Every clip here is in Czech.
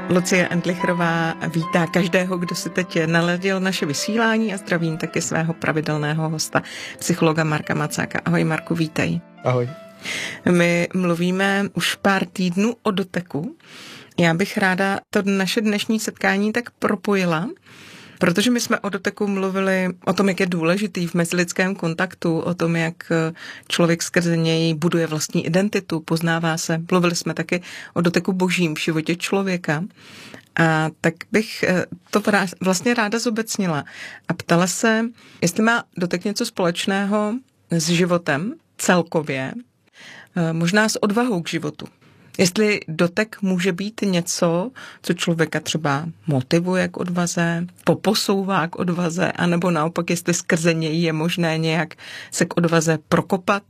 Lucie Endlicherová vítá každého, kdo si teď naladil naše vysílání a zdravím taky svého pravidelného hosta, psychologa Marka Macáka. Ahoj Marku, vítej. Ahoj. My mluvíme už pár týdnů o doteku. Já bych ráda to naše dnešní setkání tak propojila, protože my jsme o doteku mluvili o tom, jak je důležitý v mezilidském kontaktu, o tom, jak člověk skrze něj buduje vlastní identitu, poznává se. Mluvili jsme taky o doteku božím v životě člověka. A tak bych to vlastně ráda zobecnila a ptala se, jestli má dotek něco společného s životem celkově, možná s odvahou k životu. Jestli dotek může být něco, co člověka třeba motivuje k odvaze, poposouvá k odvaze, anebo naopak, jestli skrze něj je možné nějak se k odvaze prokopat?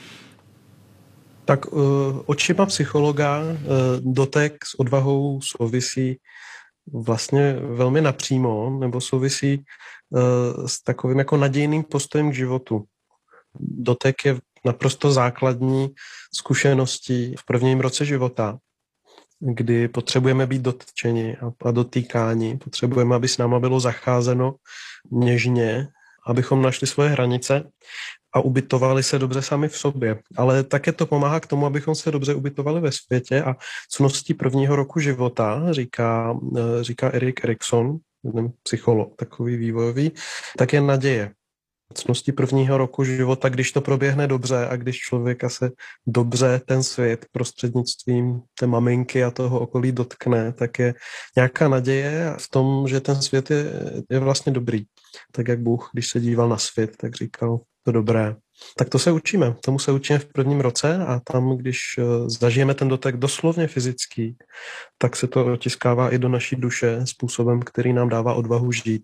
Tak očima psychologa dotek s odvahou souvisí vlastně velmi napřímo, nebo souvisí s takovým jako nadějným postojem k životu. Dotek je naprosto základní zkušeností v prvním roce života, kdy potřebujeme být dotčeni a dotýkáni. Potřebujeme, aby s náma bylo zacházeno něžně, abychom našli svoje hranice a ubytovali se dobře sami v sobě. Ale také to pomáhá k tomu, abychom se dobře ubytovali ve světě a cností prvního roku života, říká Erik Erikson, psycholog takový vývojový, tak je naděje. Cnosti prvního roku života, když to proběhne dobře a když člověka se dobře ten svět prostřednictvím té maminky a toho okolí dotkne, tak je nějaká naděje v tom, že ten svět je vlastně dobrý. Tak jak Bůh, když se díval na svět, tak říkal to dobré. Tak to se učíme. Tomu se učíme v prvním roce a tam, když zažijeme ten dotek doslovně fyzický, tak se to otiskává i do naší duše způsobem, který nám dává odvahu žít.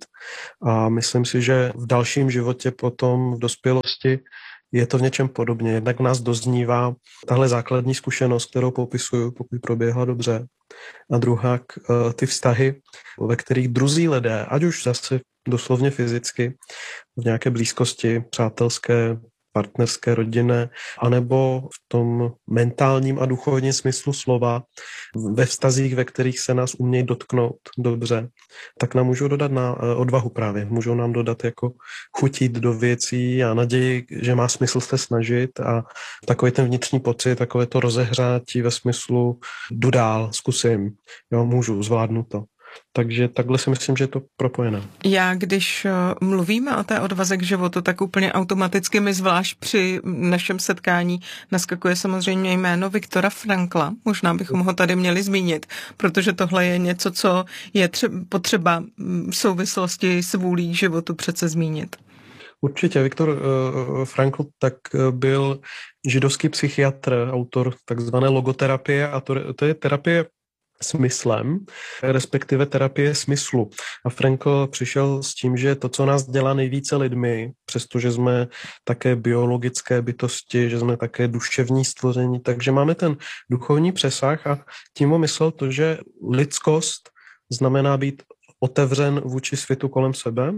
A myslím si, že v dalším životě potom v dospělosti je to v něčem podobně. Jednak v nás doznívá tahle základní zkušenost, kterou popisuju, pokud proběhla dobře. A druhá ty vztahy, ve kterých druzí lidé, ať už zase doslovně fyzicky, v nějaké blízkosti, přátelské, partnerské, rodinné, anebo v tom mentálním a duchovním smyslu slova, ve vztazích, ve kterých se nás umějí dotknout dobře, tak nám můžou dodat na odvahu právě. Můžou nám dodat jako chutit do věcí a naději, že má smysl se snažit a takový ten vnitřní pocit, takové to rozehřátí ve smyslu jdu dál, zkusím, jo, můžu, zvládnu to. Takže takhle si myslím, že je to propojené. Já, když mluvíme o té odvaze k životu, tak úplně automaticky mi zvlášť při našem setkání naskakuje samozřejmě jméno Viktora Frankla. Možná bychom ho tady měli zmínit, protože tohle je něco, co je potřeba v souvislosti s vůlí k životu přece zmínit. Určitě. Viktor Frankl tak byl židovský psychiatr, autor takzvané logoterapie a to je terapie smyslem, respektive terapie smyslu. A Frankl přišel s tím, že to, co nás dělá nejvíce lidmi, přestože jsme také biologické bytosti, že jsme také duševní stvoření, takže máme ten duchovní přesah a tím myslel to, že lidskost znamená být otevřen vůči světu kolem sebe,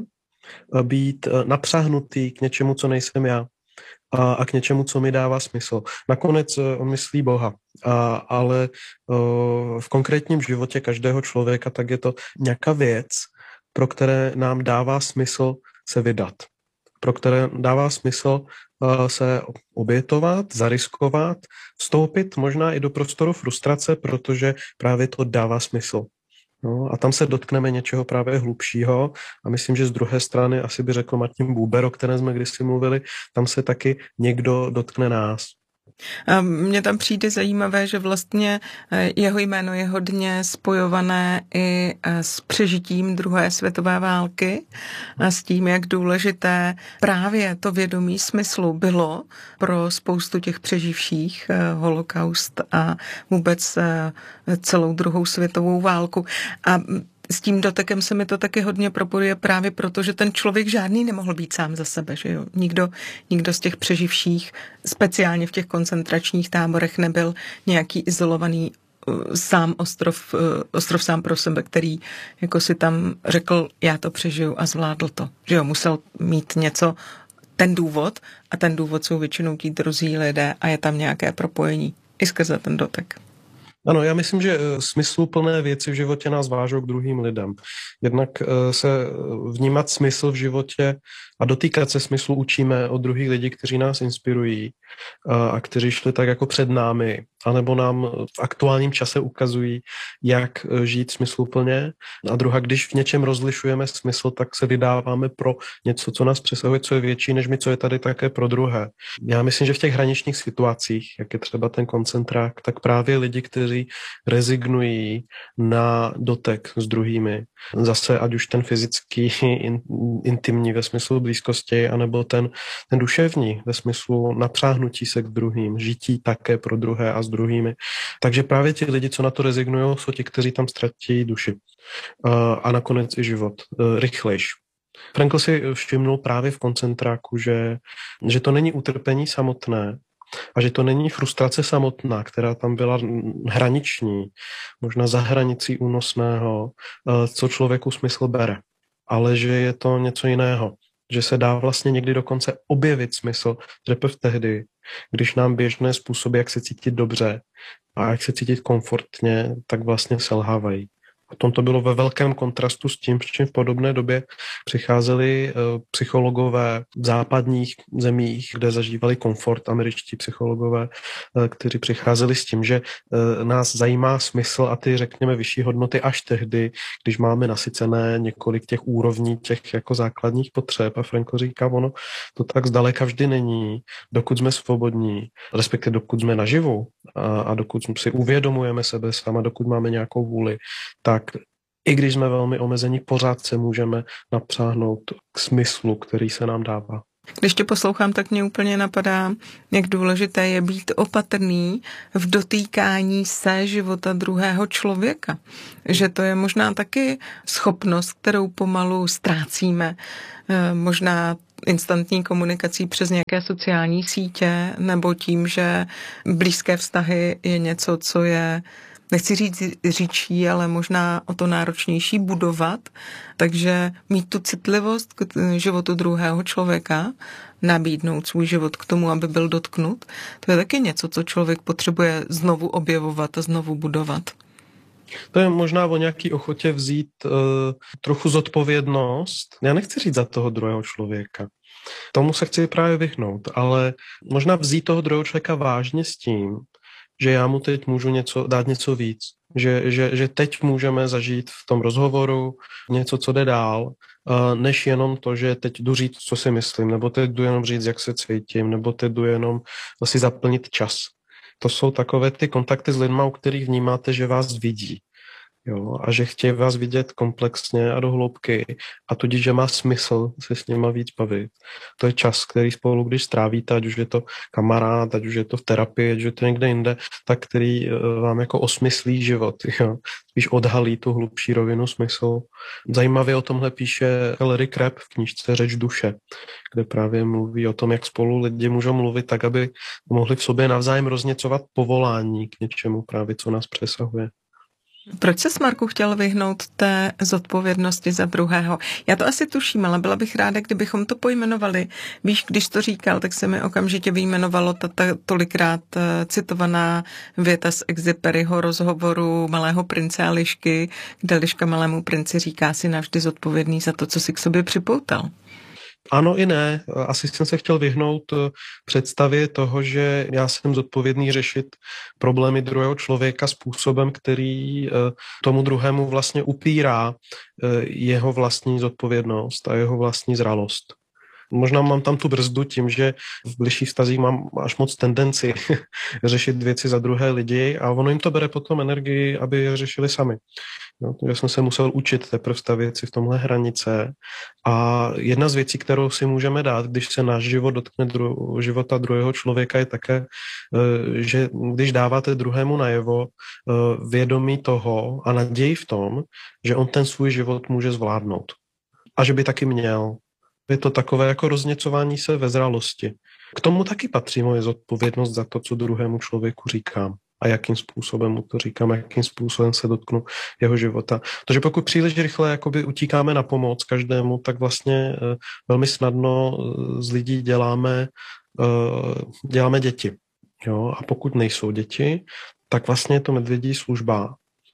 být napřáhnutý k něčemu, co nejsem já. A k něčemu, co mi dává smysl. Nakonec on myslí Boha, ale v konkrétním životě každého člověka tak je to nějaká věc, pro které nám dává smysl se vydat, pro které dává smysl se obětovat, zariskovat, vstoupit možná i do prostoru frustrace, protože právě to dává smysl. No, a tam se dotkneme něčeho právě hlubšího a myslím, že z druhé strany asi by řekl Martin Buber, o kterém jsme kdysi mluvili, tam se taky někdo dotkne nás. A mně tam přijde zajímavé, že vlastně jeho jméno je hodně spojované i s přežitím druhé světové války a s tím, jak důležité právě to vědomí smyslu bylo pro spoustu těch přeživších holokaust a vůbec celou druhou světovou válku. A s tím dotekem se mi to taky hodně propojuje právě proto, že ten člověk žádný nemohl být sám za sebe, že jo. Nikdo z těch přeživších, speciálně v těch koncentračních táborech, nebyl nějaký izolovaný sám ostrov sám pro sebe, který jako si tam řekl, já to přežiju a zvládl to. Že jo, musel mít něco, ten důvod, a ten důvod jsou většinou tí druzí lidé a je tam nějaké propojení i skrze ten dotek. Ano, já myslím, že smysluplné věci v životě nás vážou k druhým lidem. Jednak se vnímat smysl v životě a dotýkat se smyslu učíme od druhých lidí, kteří nás inspirují a kteří šli tak jako před námi, anebo nám v aktuálním čase ukazují, jak žít smysluplně. A druhá, když v něčem rozlišujeme smysl, tak se vydáváme pro něco, co nás přesahuje, co je větší než my, co je tady také pro druhé. Já myslím, že v těch hraničních situacích, jak je třeba ten koncentrák, tak právě lidi, kteří rezignují na dotek s druhými, zase ať už ten fyzický, intimní ve smyslu blízkosti, anebo ten duševní ve smyslu napřáhnutí se k druhým, žití také pro druhé a s druhými. Takže právě ti lidi, co na to rezignují, jsou ti, kteří tam ztratí duši a nakonec i život rychlejš. Frankl si všimnul právě v koncentráku, že to není utrpení samotné a že to není frustrace samotná, která tam byla hraniční, možná za hranicí únosného, co člověku smysl bere, ale že je to něco jiného, že se dá vlastně někdy dokonce objevit smysl teprve tehdy, když nám běžné způsoby, jak se cítit dobře a jak se cítit komfortně, tak vlastně selhávají. Potom to bylo ve velkém kontrastu s tím, s čím v podobné době přicházeli psychologové v západních zemích, kde zažívali komfort, američtí psychologové, kteří přicházeli s tím, že nás zajímá smysl a ty, řekněme, vyšší hodnoty až tehdy, když máme nasycené několik těch úrovní, těch jako základních potřeb. A Frankl říká, ono to tak zdaleka vždy není, dokud jsme svobodní, respektive dokud jsme naživu a dokud si uvědomujeme sebe sama, dokud máme nějakou vůli, tak i když jsme velmi omezení, pořád se můžeme napřáhnout k smyslu, který se nám dává. Když tě poslouchám, tak mě úplně napadá, jak důležité je být opatrný v dotýkání se života druhého člověka. Že to je možná taky schopnost, kterou pomalu ztrácíme. Možná instantní komunikací přes nějaké sociální sítě nebo tím, že blízké vztahy je něco, co je, nechci říct říčí, ale možná o to náročnější budovat. Takže mít tu citlivost k životu druhého člověka, nabídnout svůj život k tomu, aby byl dotknut, to je taky něco, co člověk potřebuje znovu objevovat a znovu budovat. To je možná o nějaký ochotě vzít trochu zodpovědnost. Já nechci říct za toho druhého člověka. Tomu se chci právě vyhnout, ale možná vzít toho druhého člověka vážně s tím, že já mu teď můžu dát něco víc. Že teď můžeme zažít v tom rozhovoru něco, co jde dál, než jenom to, že teď jdu říct, co si myslím, nebo teď jdu jenom říct, jak se cítím, nebo teď jdu jenom si zaplnit čas. To jsou takové ty kontakty s lidma, u kterých vnímáte, že vás vidí. Jo, a že chtějí vás vidět komplexně a do hloubky a tudíž, že má smysl se s nima víc bavit. To je čas, který spolu, když strávíte, ať už je to kamarád, ať už je to v terapii, ať už je to někde jinde, tak který vám jako osmyslí život. Jo. Spíš odhalí tu hlubší rovinu smyslu. Zajímavě o tomhle píše Larry Crabb v knížce Řeč duše, kde právě mluví o tom, jak spolu lidi můžou mluvit tak, aby mohli v sobě navzájem rozněcovat povolání k něčemu právě, co nás přesahuje. Proč se, Marku, chtěl vyhnout té zodpovědnosti za druhého? Já to asi tuším, ale byla bych ráda, kdybychom to pojmenovali. Víš, když to říkal, tak se mi okamžitě vyjmenovalo ta tolikrát citovaná věta z Exuperyho rozhovoru Malého prince a lišky, kde liška Malému princi říká, si navždy zodpovědný za to, co si k sobě připoutal. Ano i ne. Asi jsem se chtěl vyhnout představě toho, že já jsem zodpovědný řešit problémy druhého člověka způsobem, který tomu druhému vlastně upírá jeho vlastní zodpovědnost a jeho vlastní zralost. Možná mám tam tu brzdu tím, že v bližších vztazích mám až moc tendenci řešit věci za druhé lidi a ono jim to bere potom energii, aby je řešili sami. No, já jsem se musel učit teprve stavět si v tomhle hranice a jedna z věcí, kterou si můžeme dát, když se náš život dotkne života druhého člověka, je také, že když dáváte druhému najevo vědomí toho a naději v tom, že on ten svůj život může zvládnout a že by taky měl. Je to takové jako rozněcování se ve zralosti. K tomu taky patří moje zodpovědnost za to, co druhému člověku říkám a jakým způsobem mu to říkám, jakým způsobem se dotknu jeho života. Protože pokud příliš rychle jakoby utíkáme na pomoc každému, tak vlastně velmi snadno z lidí děláme děti. Jo? A pokud nejsou děti, tak vlastně je to medvědí služba.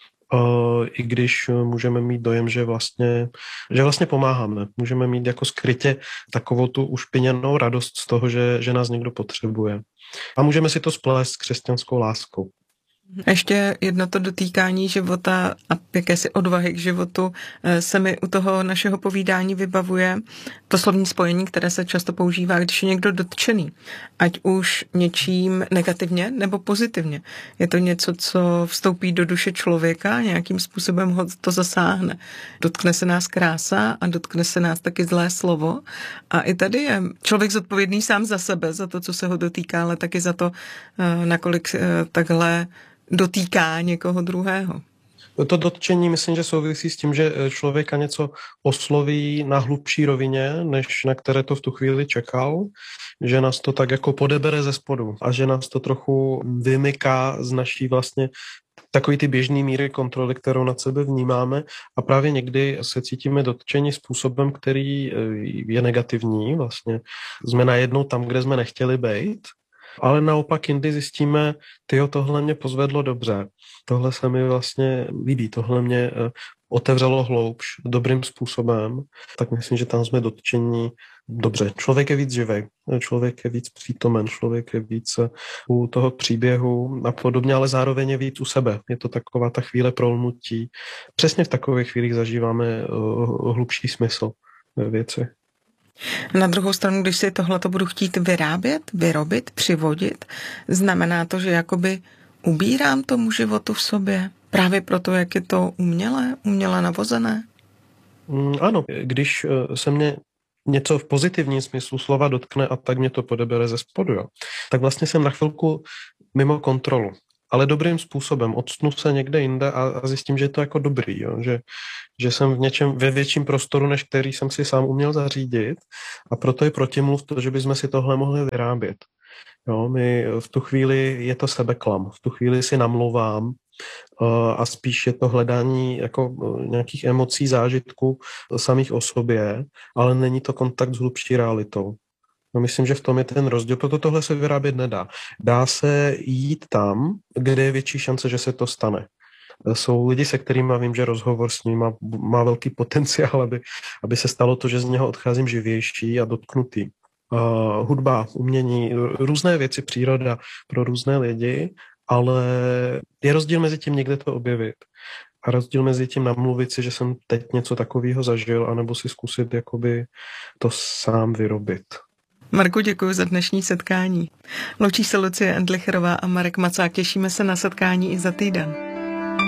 I když můžeme mít dojem, že vlastně pomáháme. Můžeme mít jako skrytě takovou tu ušpiněnou radost z toho, že nás někdo potřebuje. A můžeme si to splést s křesťanskou láskou. Ještě jedno to dotýkání života a jakési odvahy k životu se mi u toho našeho povídání vybavuje to slovní spojení, které se často používá, když je někdo dotčený. Ať už něčím negativně nebo pozitivně. Je to něco, co vstoupí do duše člověka, nějakým způsobem ho to zasáhne. Dotkne se nás krása a dotkne se nás taky zlé slovo. A i tady je člověk zodpovědný sám za sebe, za to, co se ho dotýká, ale taky za to, nakolik takhle dotýká někoho druhého. To dotčení myslím, že souvisí s tím, že člověka něco osloví na hlubší rovině, než na které to v tu chvíli čekal, že nás to tak jako podebere ze spodu a že nás to trochu vymyká z naší vlastně takový ty běžný míry kontroly, kterou nad sebe vnímáme a právě někdy se cítíme dotčeni způsobem, který je negativní, vlastně jsme najednou tam, kde jsme nechtěli být. Ale naopak jindy zjistíme, tohle mě pozvedlo dobře, tohle se mi vlastně líbí, tohle mě otevřelo hloubš dobrým způsobem, tak myslím, že tam jsme dotčení dobře. Člověk je víc živý, člověk je víc přítomen, člověk je víc u toho příběhu a podobně, ale zároveň je víc u sebe. Je to taková ta chvíle prolnutí. Přesně v takových chvílích zažíváme hlubší smysl ve věci. Na druhou stranu, když si tohleto budu chtít vyrobit, přivodit, znamená to, že jakoby ubírám tomu životu v sobě. Právě proto, jak je to uměle navozené. Ano, když se mě něco v pozitivním smyslu slova dotkne a tak mě to podebere ze spodu, jo, tak vlastně jsem na chvilku mimo kontrolu. Ale dobrým způsobem. Odstnu se někde jinde a zjistím, že je to jako dobrý, jo? Že jsem ve větším prostoru, než který jsem si sám uměl zařídit a proto je protimluv to, že bychom si tohle mohli vyrábět. Jo? My v tu chvíli je to sebeklam, v tu chvíli si namlouvám a spíš je to hledání jako nějakých emocí, zážitků samých o sobě, ale není to kontakt s hlubší realitou. No, myslím, že v tom je ten rozdíl, proto tohle se vyrábět nedá. Dá se jít tam, kde je větší šance, že se to stane. Jsou lidi, se kterými vím, že rozhovor s nimi má velký potenciál, aby se stalo to, že z něho odcházím živější a dotknutý. Hudba, umění, různé věci, příroda pro různé lidi, ale je rozdíl mezi tím někde to objevit. A rozdíl mezi tím namluvit si, že jsem teď něco takového zažil, anebo si zkusit jakoby to sám vyrobit. Marku, děkuji za dnešní setkání. Loučí se Lucie Endlicherová a Marek Macák. Těšíme se na setkání i za týden.